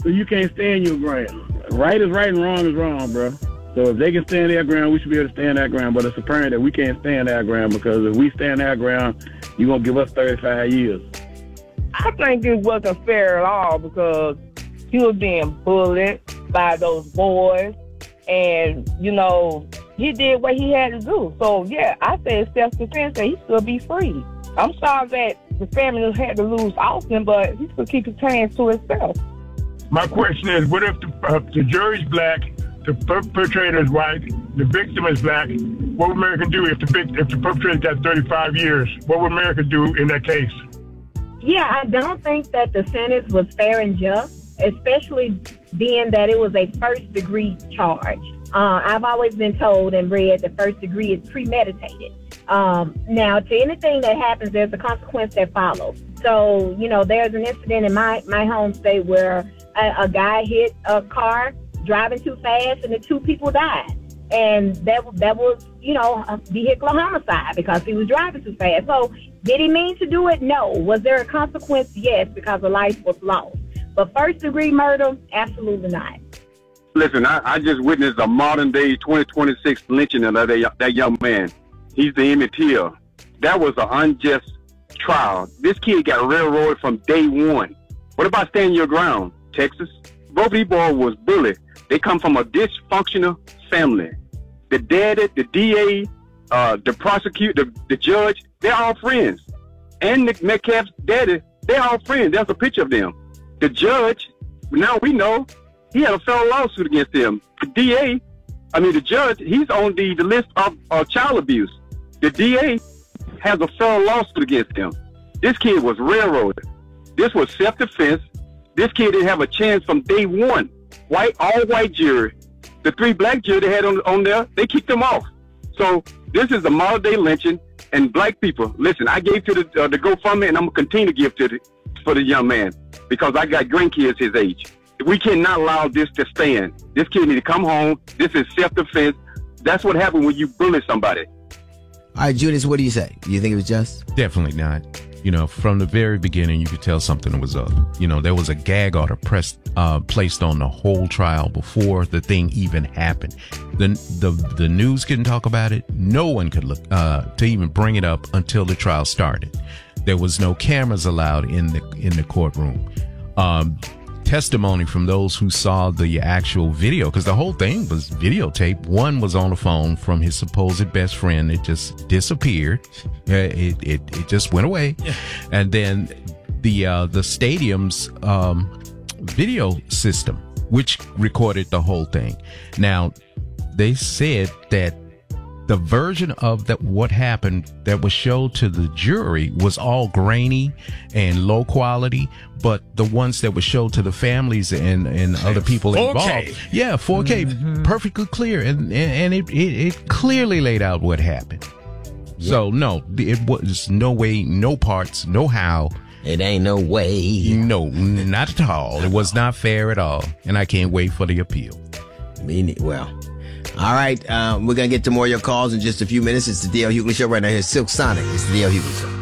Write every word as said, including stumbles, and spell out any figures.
so you can't stand your ground. Right is right and wrong is wrong, bro. So if they can stand their ground, we should be able to stand our ground. But it's apparent that we can't stand our ground, because if we stand our ground, you're going to give us thirty-five years. I think it wasn't fair at all, because he was being bullied by those boys. And, you know, he did what he had to do. So, yeah, I say it's self-defense and he should be free. I'm sorry that the family had to lose Austin, but he should keep his hands to himself. My question is, what if the, uh, the jury's black, the perpetrator is white, the victim is black? What would America do if the if the perpetrator got thirty-five years? What would America do in that case? Yeah, I don't think that the sentence was fair and just, especially being that it was a first-degree charge. Uh, I've always been told and read that first degree is premeditated. Um, now, to anything that happens, there's a consequence that follows. So, you know, there's an incident in my, my home state where a, a guy hit a car driving too fast and the two people died. And that that was, you know, a vehicular homicide because he was driving too fast. So did he mean to do it? No. Was there a consequence? Yes, because a life was lost. But first degree murder, absolutely not. Listen, I, I just witnessed a modern day twenty twenty-six lynching of that, that young man. He's the Emmett Till. That was an unjust trial. This kid got railroaded from day one. What about standing your ground, Texas? Both these boys was bullied. They come from a dysfunctional family. The daddy, the D A, uh, the prosecutor, the, the judge, they're all friends. And Nick Metcalf's daddy, they're all friends. There's a picture of them. The judge, now we know, he had a federal lawsuit against him. The D A, I mean the judge, he's on the, the list of uh, child abuse. The D A has a federal lawsuit against him. This kid was railroaded. This was self-defense. This kid didn't have a chance from day one. White, all white jury. The three black jury they had on, on there, they kicked them off. So this is a modern day lynching, and black people, listen, I gave to the, uh, the GoFundMe, and I'm going to continue to give to the, for the young man, because I got grandkids his age. We cannot allow this to stand. This kid need to come home. This is self-defense. That's what happened when you bully somebody. All right, Judas, what do you say? Do you think it was just? Definitely not. You know, from the very beginning, you could tell something was up. You know, there was a gag order pressed, uh, placed on the whole trial before the thing even happened. The, the, the news couldn't talk about it. No one could look, uh, to even bring it up until the trial started. There was no cameras allowed in the, in the courtroom. Um, testimony from those who saw the actual video, because the whole thing was videotaped. One was on the phone from his supposed best friend. It just disappeared. It it, it just went away. Yeah. And then the uh, the stadium's um, video system, which recorded the whole thing. Now, they said that the version of that what happened that was showed to the jury was all grainy and low quality, but the ones that were showed to the families and, and other people four K. involved, yeah, four K, mm-hmm. perfectly clear, and and, and it, it it clearly laid out what happened. Yep. So no, it was no way, no parts, no how. It ain't no way. No, not at all. It was not fair at all, and I can't wait for the appeal. Me, well. All right, um, we're going to get to more of your calls in just a few minutes. It's the D L Hughley Show right now here. Silk Sonic. It's the D L Hughley Show.